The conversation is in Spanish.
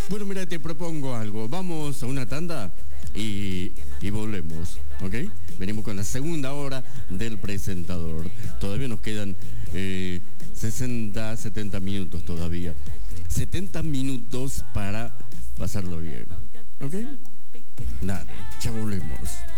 Bueno, mira, te propongo algo. Vamos a una tanda y volvemos, ¿ok? Venimos con la segunda hora del presentador. Todavía nos quedan 60, 70 minutos todavía. 70 minutos para pasarlo bien, ¿ok? Dale, ya volvemos.